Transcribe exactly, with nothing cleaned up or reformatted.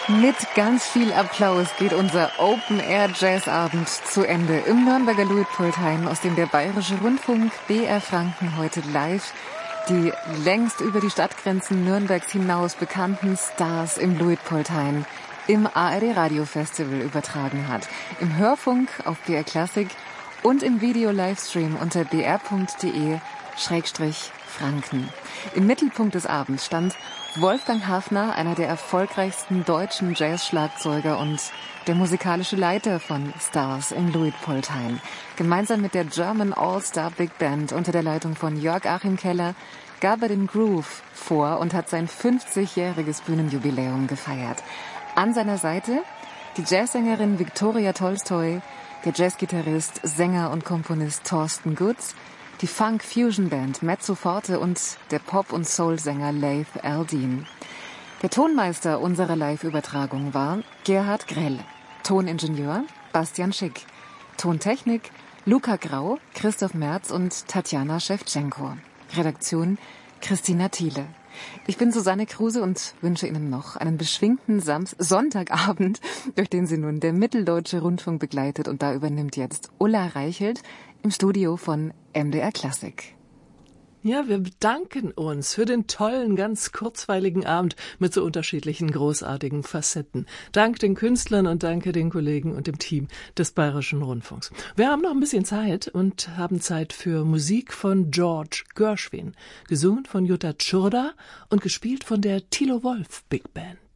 Mit ganz viel Applaus geht unser Open-Air-Jazz-Abend zu Ende im Nürnberger Luitpoldhain, aus dem der Bayerische Rundfunk B R Franken heute live die längst über die Stadtgrenzen Nürnbergs hinaus bekannten Stars im Luitpoldhain im A R D-Radio-Festival übertragen hat. Im Hörfunk auf B R Classic und im Video-Livestream unter b r punkt d e schrägstrich franken. Im Mittelpunkt des Abends stand Wolfgang Hafner, einer der erfolgreichsten deutschen Jazz-Schlagzeuger und der musikalische Leiter von Stars im Luitpoldhain. Gemeinsam mit der German All-Star Big Band unter der Leitung von Jörg Achim Keller gab er den Groove vor und hat sein fünfzigjähriges Bühnenjubiläum gefeiert. An seiner Seite die Jazzsängerin Viktoria Tolstoi, der Jazzgitarrist, Sänger und Komponist Thorsten Gutz, die Funk-Fusion-Band Mezzo Forte und der Pop- und Soul-Sänger Laith Al-Din. Der Tonmeister unserer Live-Übertragung war Gerhard Grell, Toningenieur Bastian Schick, Tontechnik Luca Grau, Christoph Merz und Tatjana Schewtschenko, Redaktion Christina Thiele. Ich bin Susanne Kruse und wünsche Ihnen noch einen beschwingten Sams- Sonntagabend, durch den Sie nun der Mitteldeutsche Rundfunk begleitet. Und da übernimmt jetzt Ulla Reichelt im Studio von M D R Classic. Ja, wir bedanken uns für den tollen, ganz kurzweiligen Abend mit so unterschiedlichen, großartigen Facetten. Dank den Künstlern und danke den Kollegen und dem Team des Bayerischen Rundfunks. Wir haben noch ein bisschen Zeit und haben Zeit für Musik von George Gershwin, gesungen von Jutta Tschurda und gespielt von der Thilo Wolf Big Band.